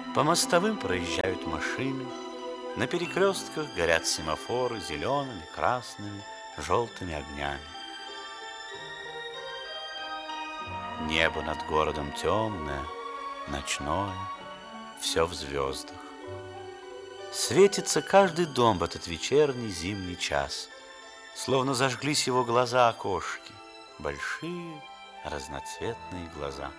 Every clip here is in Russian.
По мостовым проезжают машины, на перекрестках горят семафоры зелеными, красными, желтыми огнями. Небо над городом темное, ночное, все в звездах. Светится каждый дом в этот вечерний зимний час, словно зажглись его глаза окошки, большие разноцветные глаза.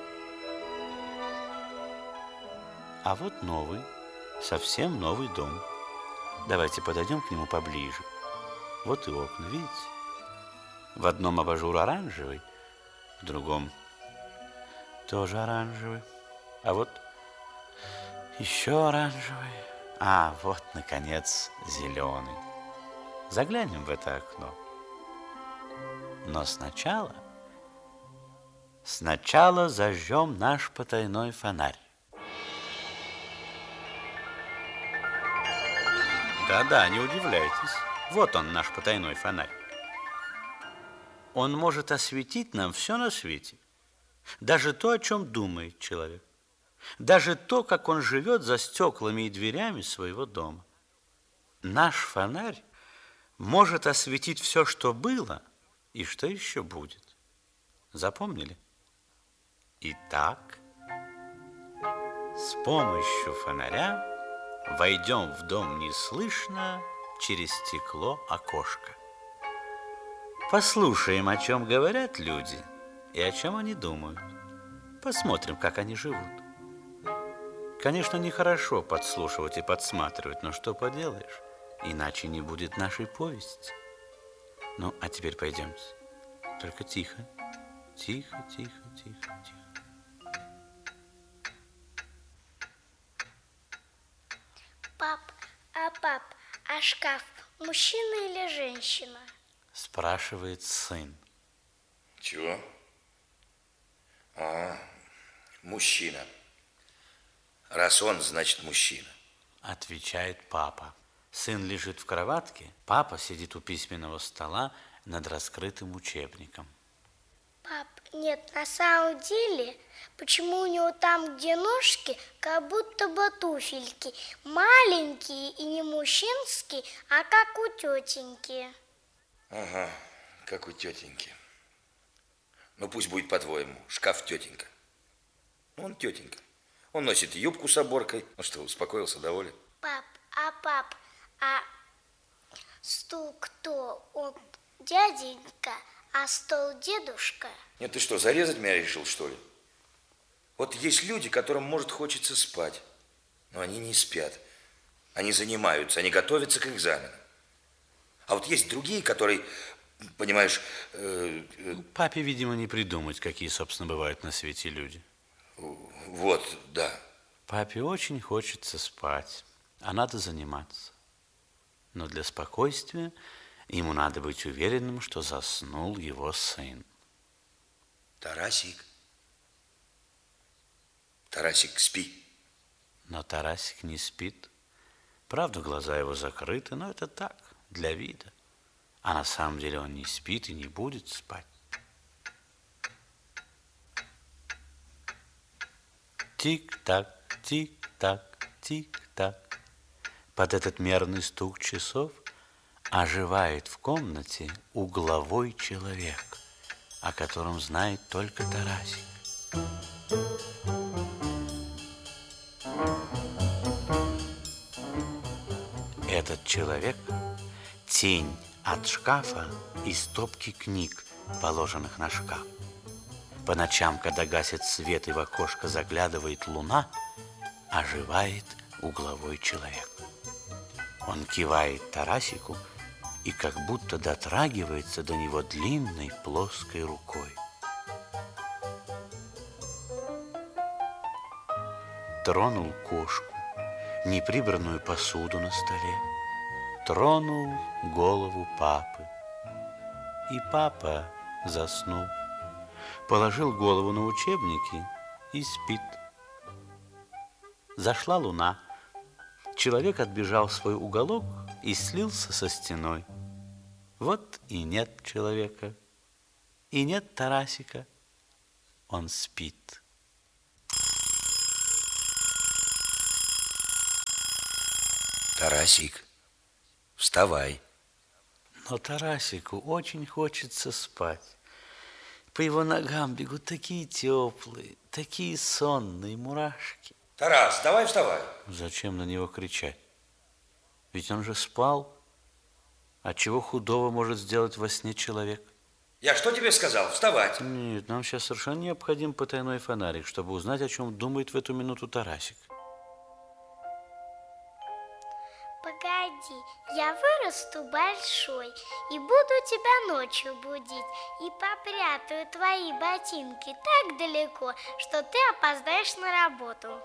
А вот новый, совсем новый дом. Давайте подойдем к нему поближе. Вот и окна, видите? В одном абажур оранжевый, в другом тоже оранжевый. А вот еще оранжевый. А вот, наконец, зеленый. Заглянем в это окно. Но сначала зажжем наш потайной фонарь. Да-да, не удивляйтесь. Вот он, наш потайной фонарь. Он может осветить нам все на свете. Даже то, о чем думает человек. Даже то, как он живет за стеклами и дверями своего дома. Наш фонарь может осветить все, что было и что еще будет. Запомнили? Итак, с помощью фонаря войдем в дом неслышно через стекло окошко. Послушаем, о чем говорят люди и о чем они думают. Посмотрим, как они живут. Конечно, нехорошо подслушивать и подсматривать, но что поделаешь, иначе не будет нашей повести. Ну, а теперь пойдемте. Только тихо, тихо, тихо, тихо, тихо. Пап, а шкаф мужчина или женщина? Спрашивает сын. Чего? Мужчина. Раз он, значит мужчина. Отвечает папа. Сын лежит в кроватке, папа сидит у письменного стола над раскрытым учебником. Пап, нет, на самом деле, почему у него там, где ножки, как будто бы туфельки, маленькие и не мужчинские, а как у тетеньки. Ага, как у тетеньки. Ну, пусть будет по-твоему, шкаф тетенька. Ну, он тетенька. Он носит юбку с оборкой. Ну что, успокоился, доволен? Пап, а стул кто? Он дяденька, а стол дедушка? Нет, ты что, зарезать меня решил, что ли? Вот есть люди, которым, может, хочется спать. Но они не спят. Они занимаются, они готовятся к экзаменам. А вот есть другие, которые, понимаешь... Папе, видимо, не придумать, какие, собственно, бывают на свете люди. Вот, да. Папе очень хочется спать, а надо заниматься. Но для спокойствия ему надо быть уверенным, что заснул его сын. Тарасик, спи. Но Тарасик не спит. Правда, глаза его закрыты, но это так, для вида. А на самом деле он не спит и не будет спать. Тик-так, тик-так, тик-так. Под этот мерный стук часов оживает в комнате угловой человек, о котором знает только Тарасик. Этот человек – тень от шкафа и стопки книг, положенных на шкаф. По ночам, когда гасит свет и в окошко заглядывает луна, оживает угловой человек. Он кивает Тарасику и как будто дотрагивается до него длинной плоской рукой. Тронул кошку, неприбранную посуду на столе, тронул голову папы. И папа заснул, положил голову на учебники и спит. Зашла луна. Человек отбежал в свой уголок и слился со стеной. Вот и нет человека, и нет Тарасика. Он спит. Тарасик, вставай. Но Тарасику очень хочется спать. По его ногам бегут такие теплые, такие сонные мурашки. Тарас, давай вставай. Зачем на него кричать? Ведь он же спал. А чего худого может сделать во сне человек? Я что тебе сказал? Вставать. Нет, нам сейчас совершенно необходим потайной фонарик, чтобы узнать, о чем думает в эту минуту Тарасик. Погоди, я вырасту большой и буду тебя ночью будить, и попрятаю твои ботинки так далеко, что ты опоздаешь на работу.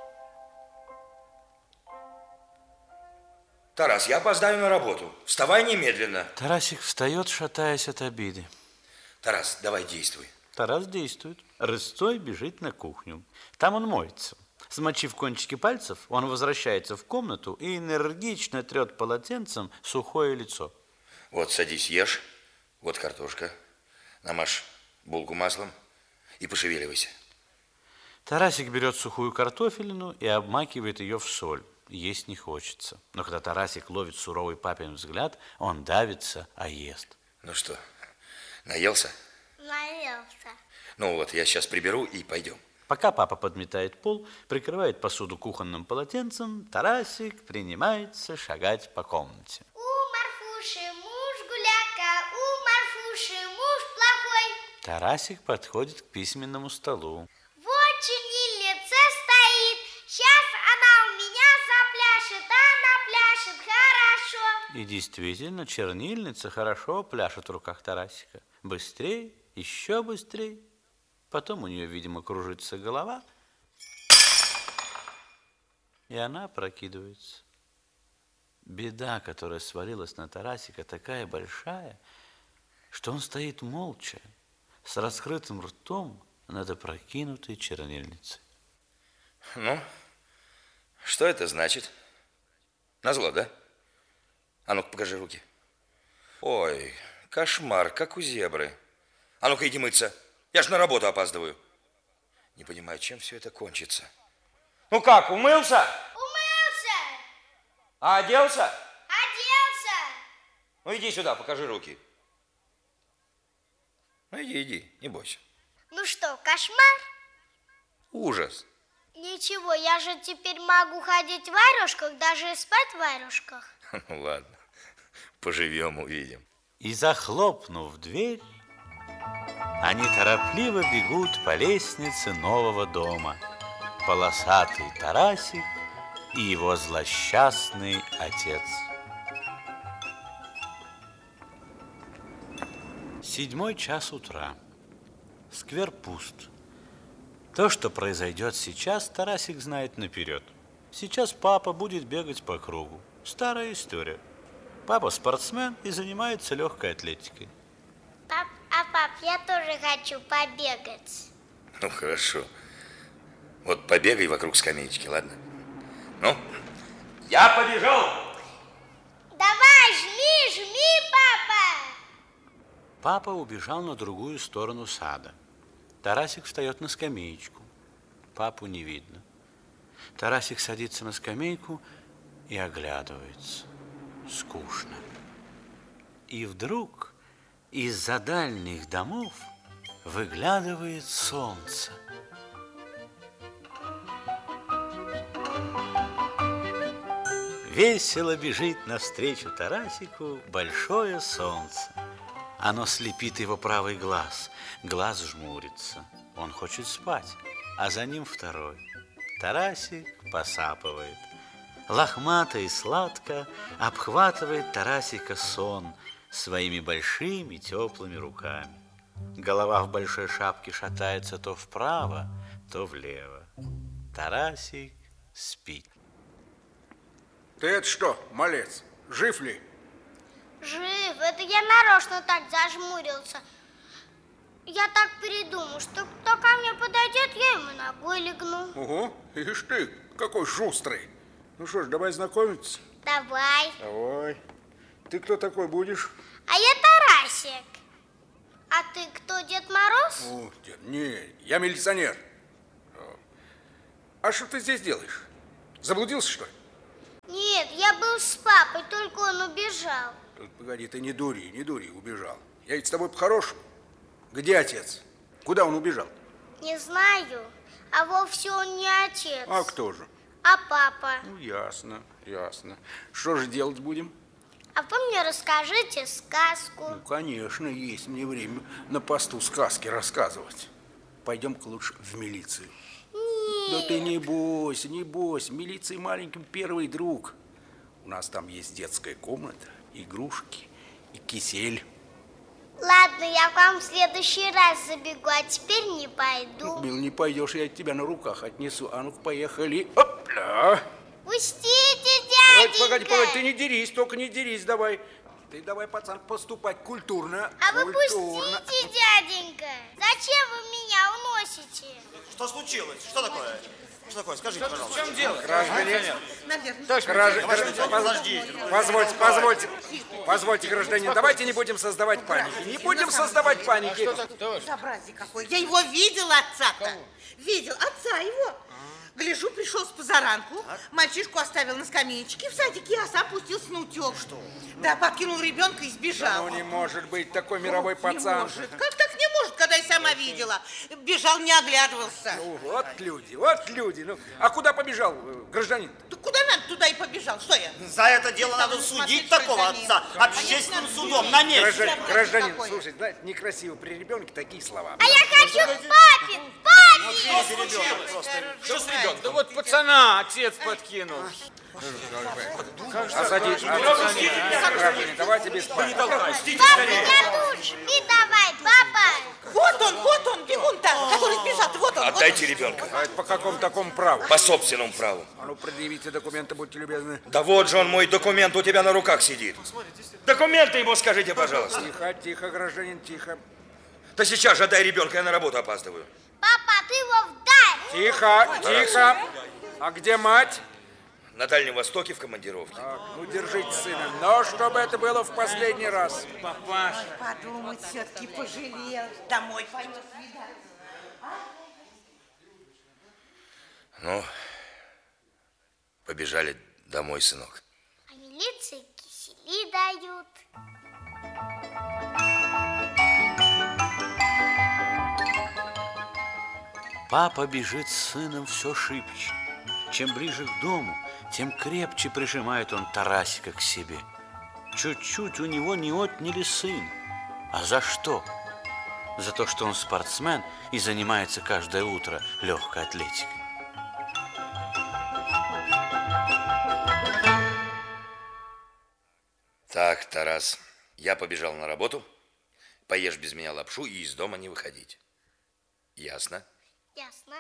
Тарас, я опоздаю на работу. Вставай немедленно. Тарасик встает, шатаясь от обиды. Тарас, давай действуй. Тарас действует. Рысцой бежит на кухню. Там он моется. Смочив кончики пальцев, он возвращается в комнату и энергично трет полотенцем сухое лицо. Вот, садись, ешь. Вот картошка. Намажь булку маслом и пошевеливайся. Тарасик берет сухую картофелину и обмакивает ее в соль. Есть не хочется. Но когда Тарасик ловит суровый папин взгляд, он давится, а ест. Ну что, наелся? Наелся. Ну вот, я сейчас приберу и пойдем. Пока папа подметает пол, прикрывает посуду кухонным полотенцем, Тарасик принимается шагать по комнате. У Марфуши муж гуляка, у Марфуши муж плохой. Тарасик подходит к письменному столу. Вот чернильница стоит, сейчас она у меня запляшет, она пляшет хорошо. И действительно, чернильница хорошо пляшет в руках Тарасика. Быстрее, еще быстрее. Потом у нее, видимо, кружится голова, и она опрокидывается. Беда, которая свалилась на Тарасика, такая большая, что он стоит молча, с раскрытым ртом над опрокинутой чернильницей. Ну, что это значит? Назло, да? А ну-ка, покажи руки. Ой, кошмар, как у зебры. А ну-ка, иди мыться. Я ж на работу опаздываю. Не понимаю, чем все это кончится. Ну как, умылся? Умылся, А оделся? оделся. Ну иди сюда, покажи руки. Ну иди, не бойся. Ну что, кошмар? Ужас. Ничего, я же теперь могу ходить в варежках, даже и спать в варежках. Ну ладно, поживем, увидим. И, захлопнув дверь, они торопливо бегут по лестнице нового дома. Полосатый Тарасик и его злосчастный отец. 7 час утра. Сквер пуст. То, что произойдет сейчас, Тарасик знает наперед. Сейчас папа будет бегать по кругу. Старая история. Папа спортсмен и занимается легкой атлетикой. Пап, я тоже хочу побегать. Ну хорошо. Вот побегай вокруг скамеечки, ладно? Ну, я побежал! Давай, жми, папа! Папа убежал на другую сторону сада. Тарасик встает на скамеечку. Папу не видно. Тарасик садится на скамейку и оглядывается. Скучно. И вдруг из-за дальних домов выглядывает солнце. Весело бежит навстречу Тарасику большое солнце. Оно слепит его правый глаз. Глаз жмурится. Он хочет спать, а за ним второй. Тарасик посапывает. Лохмато и сладко обхватывает Тарасика сон своими большими теплыми руками. Голова в большой шапке шатается то вправо, то влево. Тарасик спит. Ты это что, малец, жив ли? Жив, это я нарочно так зажмурился. Я так передумал, что кто ко мне подойдет, я ему ногой легну. Ого, ишь ты, какой шустрый. Ну что ж, давай знакомиться. Давай. Давай. Ты кто такой будешь? А я Тарасик. А ты кто, Дед Мороз? О, не, я милиционер. А что ты здесь делаешь? Заблудился, что ли? Нет, я был с папой, только он убежал. Тут, погоди, ты не дури, убежал. Я ведь с тобой по-хорошему. Где отец? Куда он убежал? Не знаю, а вовсе он не отец. А кто же? А папа. Ну, ясно. Что же делать будем? А вы мне расскажите сказку. Ну, конечно, есть мне время на посту сказки рассказывать. Пойдем-ка лучше в милицию. Нет. Да ты не бойся. Милиция маленьким первый друг. У нас там есть детская комната, игрушки и кисель. Ладно, я к вам в следующий раз забегу, а теперь не пойду. Мил, не пойдешь, я тебя на руках отнесу. А ну-ка, поехали. Опля! Пустите, дяденька. Погоди, ты не дерись, только не дерись давай. Ты давай, пацан, поступать культурно. А вы пустите, дяденька. Зачем вы меня уносите? Что случилось? Что такое? Что такое? Скажите, пожалуйста. В чем дело? Гражданин. Подождите. Позвольте, гражданин, давайте не будем создавать паники. Не будем создавать паники. Безобразие какое. Я его видела, отца-то. Видел, отца его. Гляжу, пришел с позаранку, мальчишку оставил на скамеечке в садике, а сам пустился на утек. Что? Да, подкинул ребенка и сбежал. Ну, не может быть такой мировой Не пацан. может. Как так не может, когда я сама видела? Бежал, не оглядывался. Ну, вот люди. Ну, а куда побежал гражданин? Да куда надо, туда и побежал. Что я? За это дело надо Смотри, судить что такого это за отца мир. общественным судом на месте. Гражданин, Какой? слушай, знаете, некрасиво при ребенке такие слова. А я хочу к папе! Папе! Что случилось? Просто Что с ребенком? Да вот пацана отец подкинул. Осадить, граждане, давайте без паники. Папа, я тут! Ты давай, папа! Вот он, бегун-то, который сбежал. Вот он. Отдайте ребенка. А это по какому такому праву? По собственному праву. А ну, предъявите документы, будьте любезны. Да вот же он, мой документ, у тебя на руках сидит. Документы ему скажите, пожалуйста. Тихо, гражданин, тихо. Да сейчас же отдай ребенка, я на работу опаздываю. Папа, ты его вдарь! Тихо. А где мать? На Дальнем Востоке в командировке. Так, ну, держите сына. Но чтобы это было в последний раз. Папаша. Подумать, все-таки пожалел. Домой пойдет свидание. Ну, побежали домой, сынок. А милиции кисели дают. Папа бежит с сыном все шибче. Чем ближе к дому, тем крепче прижимает он Тарасика к себе. Чуть-чуть у него не отняли сын. А за что? За то, что он спортсмен и занимается каждое утро легкой атлетикой. Так, Тарас, я побежал на работу. Поешь без меня лапшу и из дома не выходить. Ясно? Ясно.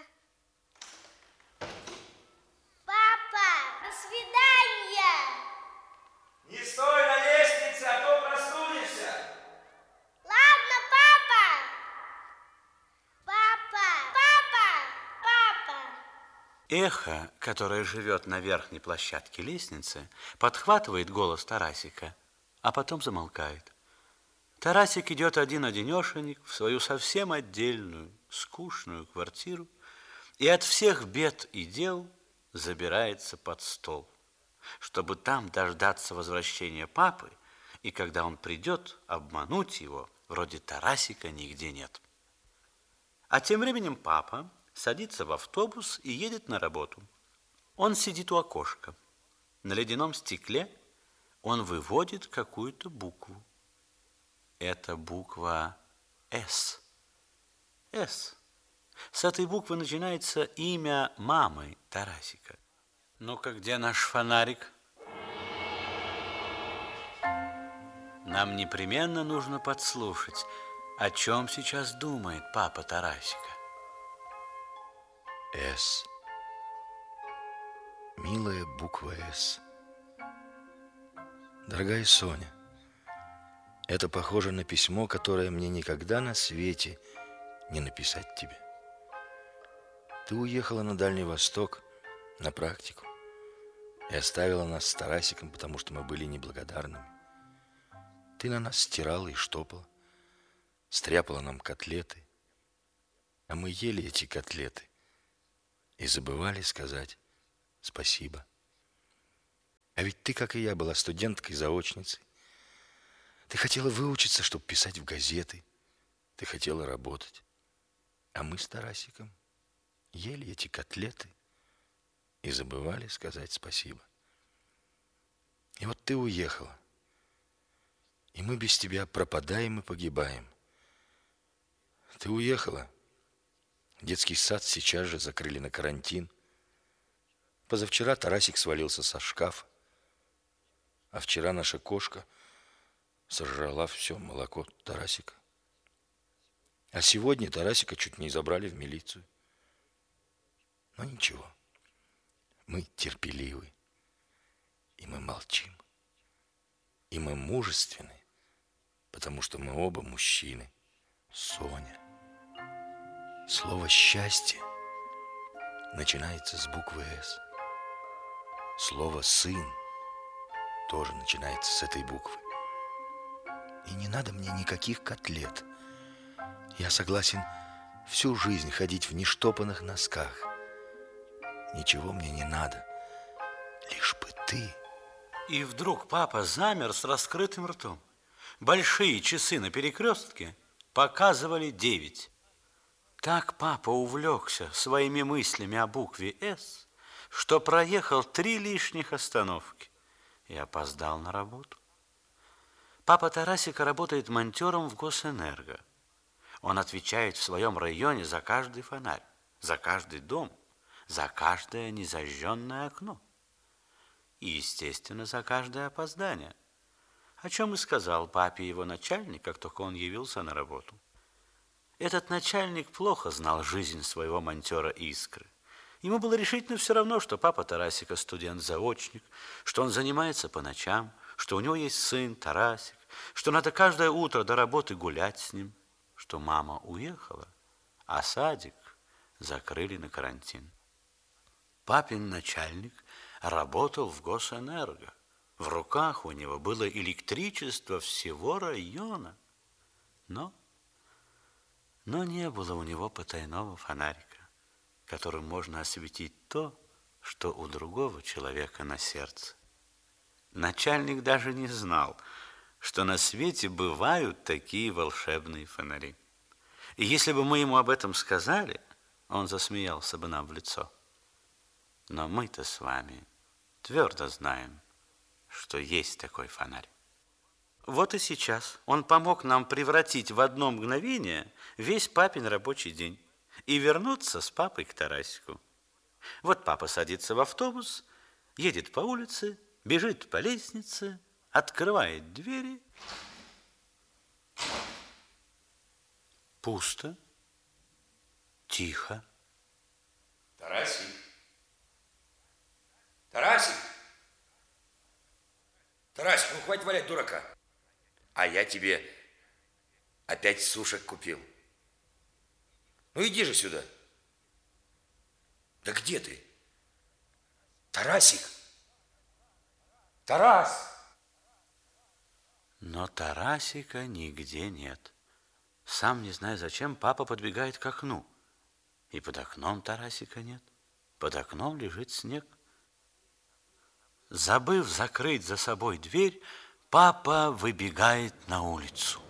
Папа, до свидания! Не стой на лестнице, а то простудишься. Ладно, папа! Папа! Эхо, которое живет на верхней площадке лестницы, подхватывает голос Тарасика, а потом замолкает. Тарасик идет один-одинешенек в свою совсем отдельную, скучную квартиру и от всех бед и дел забирается под стол, чтобы там дождаться возвращения папы, и когда он придет, обмануть его, вроде Тарасика нигде нет. А тем временем папа садится в автобус и едет на работу. Он сидит у окошка. На ледяном стекле он выводит какую-то букву. Это буква «С». «С». С этой буквы начинается имя мамы Тарасика. Ну-ка, где наш фонарик? Нам непременно нужно подслушать, о чем сейчас думает папа Тарасика. С. Милая буква С. Дорогая Соня, это похоже на письмо, которое мне никогда на свете не написать тебе. Ты уехала на Дальний Восток на практику и оставила нас с Тарасиком, потому что мы были неблагодарными. Ты на нас стирала и штопала, стряпала нам котлеты, а мы ели эти котлеты и забывали сказать спасибо. А ведь ты, как и я, была студенткой-заочницей. Ты хотела выучиться, чтобы писать в газеты. Ты хотела работать. А мы с Тарасиком ели эти котлеты и забывали сказать спасибо. И вот ты уехала. И мы без тебя пропадаем и погибаем. Ты уехала. Детский сад сейчас же закрыли на карантин. Позавчера Тарасик свалился со шкафа. А вчера наша кошка сожрала все молоко Тарасика. А сегодня Тарасика чуть не забрали в милицию. Но ничего. Мы терпеливы. И мы молчим. И мы мужественны, потому что мы оба мужчины. Соня. Слово «счастье» начинается с буквы «С». Слово «сын» тоже начинается с этой буквы. И не надо мне никаких котлет. Я согласен всю жизнь ходить в нештопанных носках. Ничего мне не надо, лишь бы ты. И вдруг папа замер с раскрытым ртом. Большие часы на перекрестке показывали 9. Так папа увлекся своими мыслями о букве «С», что проехал 3 лишних остановки и опоздал на работу. Папа Тарасика работает монтером в Госэнерго. Он отвечает в своем районе за каждый фонарь, за каждый дом, за каждое незажженное окно и, естественно, за каждое опоздание, о чем и сказал папе его начальник, как только он явился на работу. Этот начальник плохо знал жизнь своего монтера Искры. Ему было решительно все равно, что папа Тарасика студент-заочник, что он занимается по ночам, что у него есть сын Тарасик, что надо каждое утро до работы гулять с ним, что мама уехала, а садик закрыли на карантин. Папин начальник работал в Госэнерго. В руках у него было электричество всего района. Но не было у него потайного фонарика, которым можно осветить то, что у другого человека на сердце. Начальник даже не знал, что на свете бывают такие волшебные фонари. И если бы мы ему об этом сказали, он засмеялся бы нам в лицо. Но мы-то с вами твердо знаем, что есть такой фонарь. Вот и сейчас он помог нам превратить в одно мгновение весь папин рабочий день и вернуться с папой к Тарасику. Вот папа садится в автобус, едет по улице, бежит по лестнице, открывает двери. Пусто, тихо. Тарасик. Тарасик. Тарасик, ну хватит валять дурака. А я тебе опять сушек купил. Ну иди же сюда. Да где ты? Тарасик. Тарас. Но Тарасика нигде нет. Сам не знаю, зачем, папа подбегает к окну. И под окном Тарасика нет. Под окном лежит снег. Забыв закрыть за собой дверь, папа выбегает на улицу.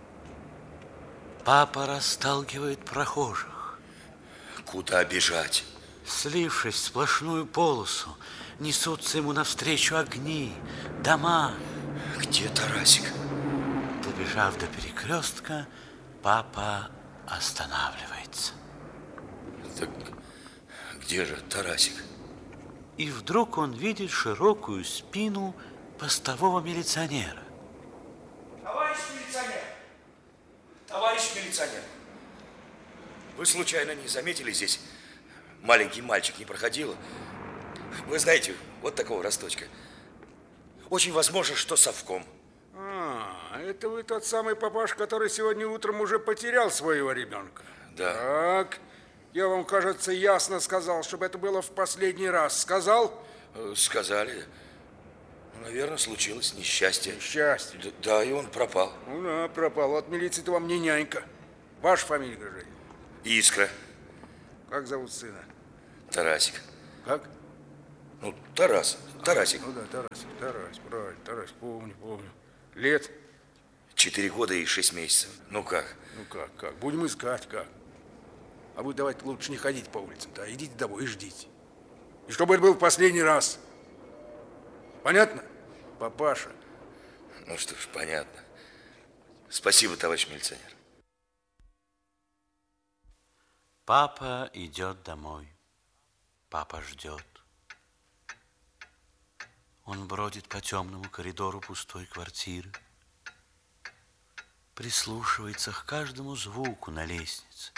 Папа расталкивает прохожих. Куда бежать? Слившись в сплошную полосу, несутся ему навстречу огни, дома. Где Тарасик? Добежав до перекрестка, папа останавливается. Так где же Тарасик? И вдруг он видит широкую спину постового милиционера. Товарищ милиционер! Товарищ милиционер! Вы случайно не заметили, здесь маленький мальчик не проходил? Вы знаете, вот такого росточка. Очень возможно, что совком. Это вы тот самый папаш, который сегодня утром уже потерял своего ребенка? Да. Так, я вам, кажется, ясно сказал, чтобы это было в последний раз. Сказал? Сказали. Наверное, случилось несчастье. Несчастье? Да, и он пропал. Ну да, пропал. От милиции-то вам не нянька. Ваша фамилия, скажи. Искра. Как зовут сына? Тарасик. Как? Ну, Тарасик. Ну да, Тарасик, правильно, Тарасик, помню. Лет? 4 года и 6 месяцев. Ну как? Ну как? Будем искать, как? А вы давайте лучше не ходите по улицам, да, идите домой и ждите. И чтобы это был в последний раз. Понятно, папаша? Ну что ж, понятно. Спасибо, товарищ милиционер. Папа идет домой. Папа ждет. Он бродит по темному коридору пустой квартиры, прислушивается к каждому звуку на лестнице.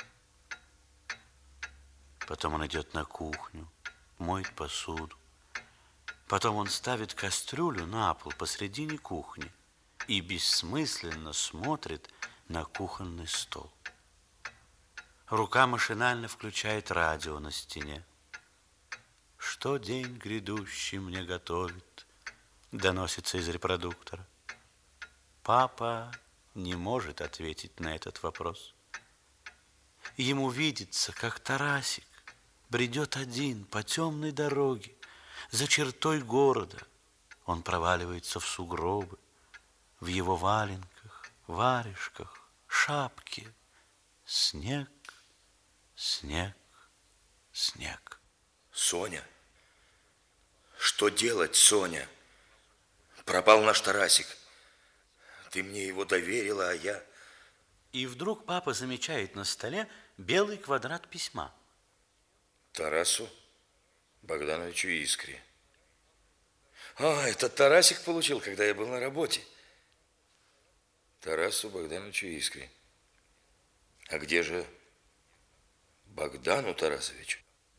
Потом он идет на кухню, моет посуду. Потом он ставит кастрюлю на пол посредине кухни и бессмысленно смотрит на кухонный стол. Рука машинально включает радио на стене. «Что день грядущий мне готовит?» доносится из репродуктора. Папа не может ответить на этот вопрос. Ему видится, как Тарасик бредет один по темной дороге за чертой города. Он проваливается в сугробы, в его валенках, варежках, шапке. Снег, снег, снег. Соня? Что делать, Соня? Пропал наш Тарасик. Ты мне его доверила, а я... И вдруг папа замечает на столе белый квадрат письма. Тарасу Богдановичу Искре. А, это Тарасик получил, когда я был на работе. Тарасу Богдановичу Искре. А где же Богдану Тарасовичу?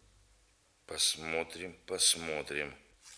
Посмотрим.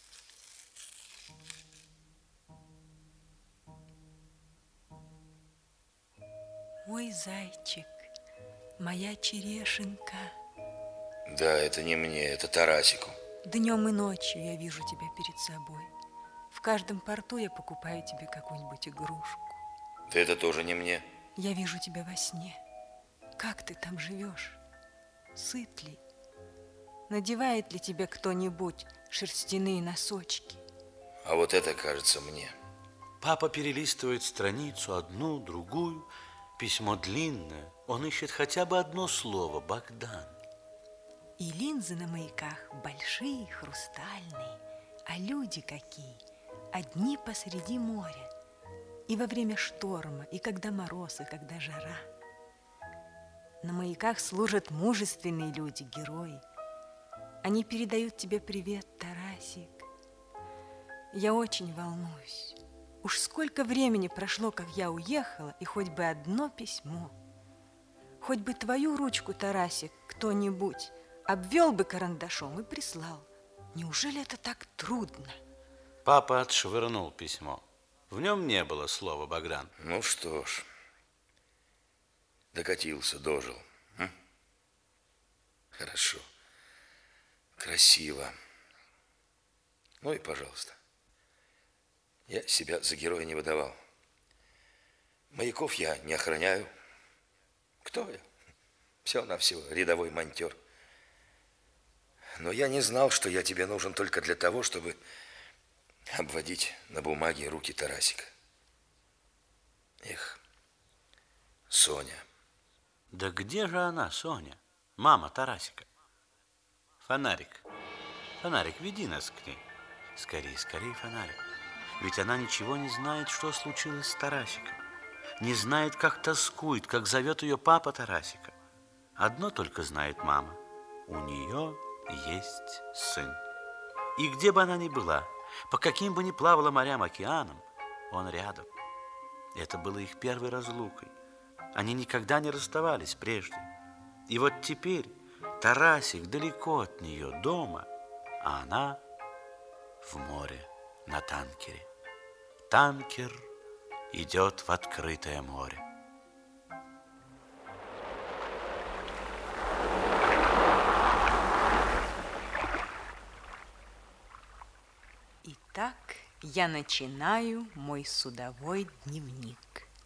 Мой зайчик, моя черешенька. Да, это не мне, это Тарасику. Днем и ночью я вижу тебя перед собой. В каждом порту я покупаю тебе какую-нибудь игрушку. Да это тоже не мне. Я вижу тебя во сне. Как ты там живешь? Сыт ли? Надевает ли тебе кто-нибудь шерстяные носочки? А вот это, кажется, мне. Папа перелистывает страницу, одну, другую. Письмо длинное. Он ищет хотя бы одно слово – Богдан. И линзы на маяках большие, хрустальные. А люди какие? Одни посреди моря. И во время шторма, и когда мороз, и когда жара. На маяках служат мужественные люди, герои. Они передают тебе привет, Тарасик. Я очень волнуюсь. Уж сколько времени прошло, как я уехала, и хоть бы одно письмо. Хоть бы твою ручку, Тарасик, кто-нибудь обвел бы карандашом и прислал. Неужели это так трудно? Папа отшвырнул письмо. В нем не было слова «Богдан». Ну что ж, докатился, дожил. Хорошо, красиво. Ну и пожалуйста. Я себя за героя не выдавал. Маяков я не охраняю. Кто я? Всего-навсего рядовой монтер. Но я не знал, что я тебе нужен только для того, чтобы обводить на бумаге руки Тарасика. Эх, Соня. Да где же она, Соня? Мама Тарасика. Фонарик, веди нас к ней. Скорее, фонарик. Ведь она ничего не знает, что случилось с Тарасиком. Не знает, как тоскует, как зовет ее папа Тарасика. Одно только знает мама. У нее есть сын. И где бы она ни была, по каким бы ни плавала морям, океанам, он рядом. Это было их первой разлукой. Они никогда не расставались прежде. И вот теперь Тарасик далеко от нее, дома, а она в море на танкере. Танкер идет в открытое море. Итак, я начинаю мой судовой дневник.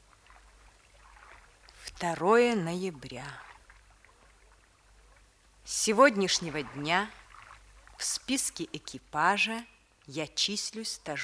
2 ноября. С сегодняшнего дня В списке экипажа я числюсь стажером.